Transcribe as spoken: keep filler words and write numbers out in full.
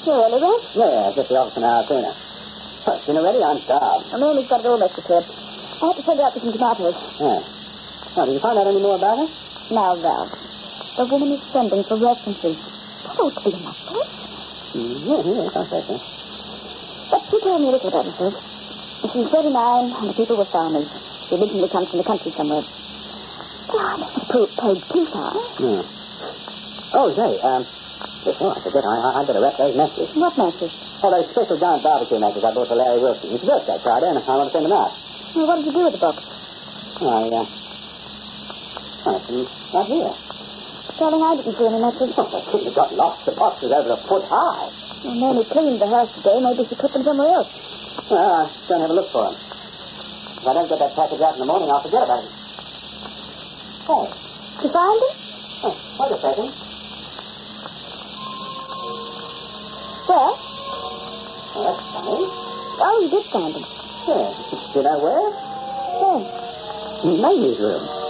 You early, Red? Yeah, just the office an hour sooner. Oh, dinner ready? I'm starved. Well, Mamie's got it all mixed up. I have to send out for some tomatoes. Yeah. Now, did you find out any more about her? Now, Val, the woman is sending for references. That ought to be enough, right? Mm, yeah, yeah, I say so. But she told me a little about herself. She's thirty-nine, and the people were farmers. She originally comes from the country somewhere. God, that's paid too far. Yeah. Oh, say, um, before I forget, I, I, I better wrap those matches. What matches? Oh, those special giant barbecue matches I bought for Larry Wilson. It's birthday Friday, and I want to send them out. Well, what did you do with the box? I, uh, I see, right here. Darling, I didn't see any matches. Oh, I couldn't have got lost. The box was over a foot high. Well, Mamie cleaned the house today. Maybe she put them somewhere else. Well, I'll go and have a look for them. If I don't get that package out in the morning, I'll forget about it. Hey. You find them? Oh, wait a second. Where? Oh, that's funny. Oh, you did find them. Yeah. Do you know where? Where? In Mamie's room.